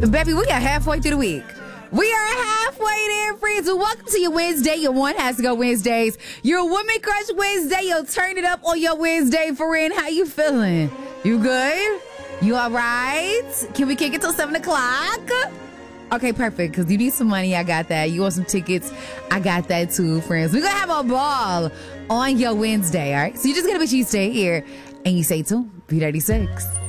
Baby, we are halfway through the week. We are halfway there, friends. So welcome to your Wednesday, your One Has to Go Wednesdays, your Woman Crush Wednesday, your Turn It Up on your Wednesday, friend. How you feeling? You good? You all right? Can we kick it till 7 o'clock? Okay, perfect, because you need some money. I got that. You want some tickets? I got that too, friends. We're going to have a ball on your Wednesday, all right? So you just got to make sure you stay here and you stay tuned. B36.